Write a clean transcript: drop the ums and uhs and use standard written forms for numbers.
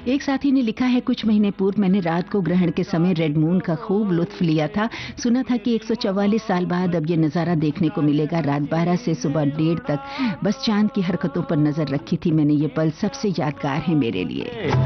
एक साथी ने लिखा है, कुछ महीने पूर्व मैंने रात को ग्रहण के समय रेड मून का खूब लुत्फ लिया था। सुना था कि 144 साल बाद अब ये नज़ारा देखने को मिलेगा। रात 12 से सुबह 1:30 तक बस चांद की हरकतों पर नजर रखी थी मैंने। ये पल सबसे यादगार है मेरे लिए।